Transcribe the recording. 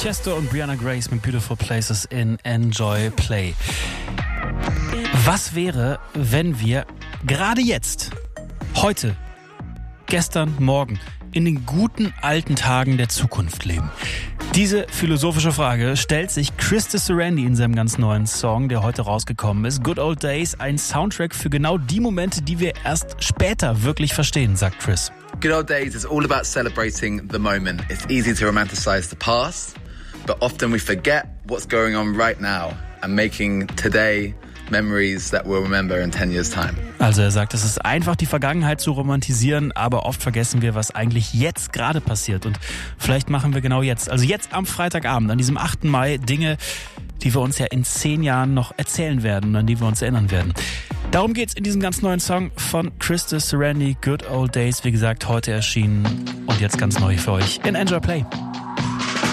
Tiesto und Brianna Grace mit Beautiful Places in Enjoy Play. Was wäre, wenn wir gerade jetzt, heute, gestern, morgen, in den guten alten Tagen der Zukunft leben? Diese philosophische Frage stellt sich Krista Sarandie in seinem ganz neuen Song, der heute rausgekommen ist. Good Old Days, ein Soundtrack für genau die Momente, die wir erst später wirklich verstehen, sagt Chris. Good Old Days is all about celebrating the moment. It's easy to romanticize the past, but often we forget what's going on right now and making today memories that we'll remember in 10 years' time. Also er sagt, es ist einfach, die Vergangenheit zu romantisieren, aber oft vergessen wir, was eigentlich jetzt gerade passiert. Und vielleicht machen wir genau jetzt, also jetzt am Freitagabend, an diesem 8. Mai, Dinge, die wir uns ja in 10 Jahren noch erzählen werden und an die wir uns erinnern werden. Darum geht's in diesem ganz neuen Song von Krista Sarandie, Good Old Days, wie gesagt, heute erschienen und jetzt ganz neu für euch in Enjoy Play.